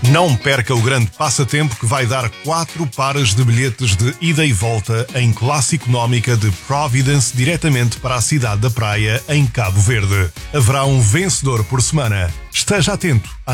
Não perca o grande passatempo que vai dar 4 pares de bilhetes de ida e volta em classe económica de Providence diretamente para a cidade da Praia, em Cabo Verde. Haverá um vencedor por semana. Esteja atento à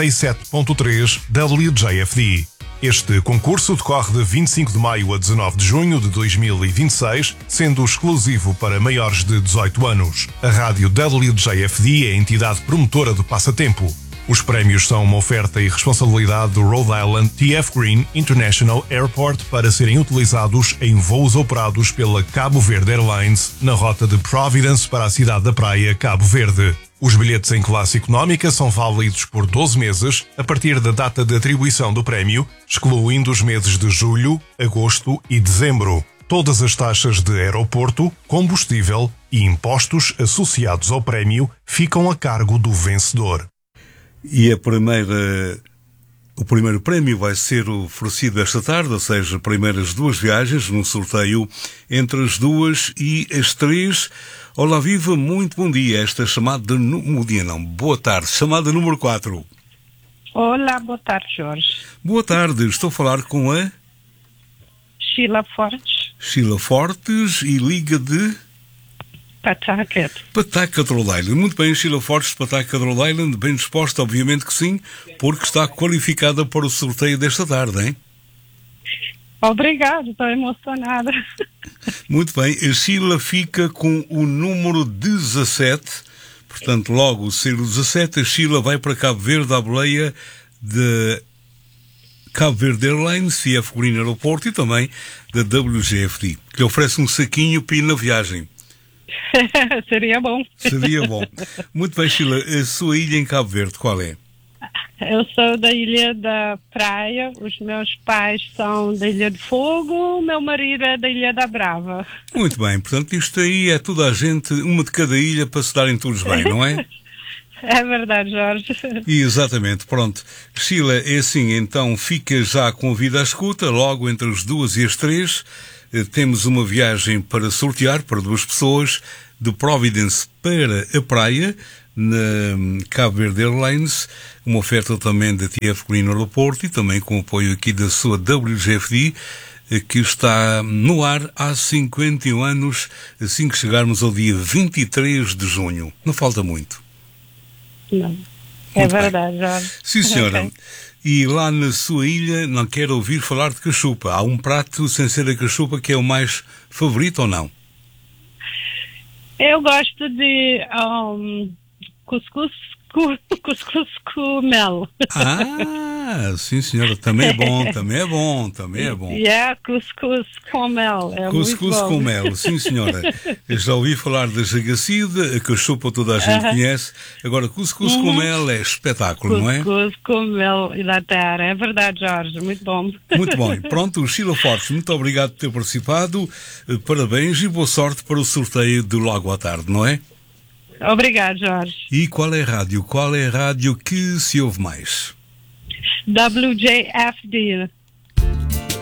97.3 WJFD. Este concurso decorre de 25 de maio a 19 de junho de 2026, sendo exclusivo para maiores de 18 anos. A rádio WJFD é a entidade promotora do passatempo. Os prémios são uma oferta e responsabilidade do Rhode Island TF Green International Airport para serem utilizados em voos operados pela Cabo Verde Airlines na rota de Providence para a cidade da Praia, Cabo Verde. Os bilhetes em classe económica são válidos por 12 meses a partir da data de atribuição do prémio, excluindo os meses de julho, agosto e dezembro. Todas as taxas de aeroporto, combustível e impostos associados ao prémio ficam a cargo do vencedor. E o primeiro prémio vai ser oferecido esta tarde, ou seja, primeiras 2 viagens num sorteio entre as 2 e as 3. Olá, viva, muito bom dia. Esta chamada, boa tarde, chamada número 4. Olá, boa tarde, Jorge. Boa tarde, estou a falar com a Sheila Fortes. Sheila Fortes e liga de Pawtucket, Rhode Island. Muito bem, Sheila Fortes de Pawtucket, Rhode Island, bem disposta, obviamente que sim, porque está qualificada para o sorteio desta tarde, hein? Obrigada, estou emocionada. Muito bem, a Sheila fica com o número 17, portanto, logo ser o 17, a Sheila vai para Cabo Verde, à boleia de Cabo Verde Airlines, TF Green Aeroporto e também da WGFD, que lhe oferece um saquinho para ir na viagem. Seria bom. Seria bom. Muito bem, Sheila, a sua ilha em Cabo Verde, qual é? Eu sou da Ilha da Praia, os meus pais são da Ilha de Fogo, meu marido é da Ilha da Brava. Muito bem, portanto isto aí é toda a gente, uma de cada ilha para se darem todos bem, não é? É verdade, Jorge. Exatamente, pronto. Sheila, é assim, então fica já com a vida à escuta, logo entre as 2 e as 3, temos uma viagem para sortear para 2 pessoas de Providence para a praia, na Cabo Verde Airlines, uma oferta também da TF Green Aeroporto e também com o apoio aqui da sua WGFD, que está no ar há 51 anos, assim que chegarmos ao dia 23 de junho. Não falta muito. Não. É muito verdade, bem. Jorge. Sim, senhora. Okay. E lá na sua ilha não quero ouvir falar de cachupa. Há um prato sem ser a cachupa que é o mais favorito ou não? Eu gosto de cuscuz com mel. Ah, sim, senhora. Também é bom, também é bom, também é bom. Cuscuz com mel. É cuscuz muito bom. Com mel, sim, senhora. Eu já ouvi falar da jagacida, a cachupa toda a gente conhece. Agora, cuscuz com mel é espetáculo, não é? Cuscuz com mel e da terra. É verdade, Jorge. Muito bom. Muito bom. Pronto, Sheila Fortes, muito obrigado por ter participado. Parabéns e boa sorte para o sorteio do logo à tarde, não é? Obrigado, Jorge. E qual é a rádio? Qual é a rádio que se ouve mais? WJFD.